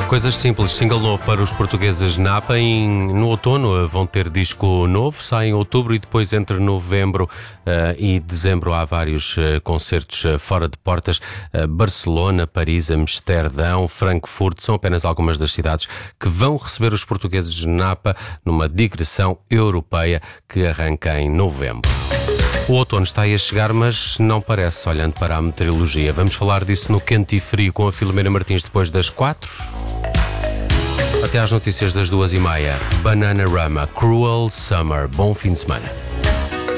Coisas simples, single novo para os portugueses Napa. No outono vão ter disco novo, sai em outubro e depois entre novembro e dezembro há vários concertos fora de portas. Barcelona, Paris, Amsterdão, Frankfurt são apenas algumas das cidades que vão receber os portugueses Napa numa digressão europeia que arranca em novembro. O outono está aí a chegar, mas não parece, olhando para a meteorologia. Vamos falar disso no Quente e Frio com a Filomena Martins depois das 4. Até às notícias das 2h30. Bananarama, Cruel Summer. Bom fim de semana.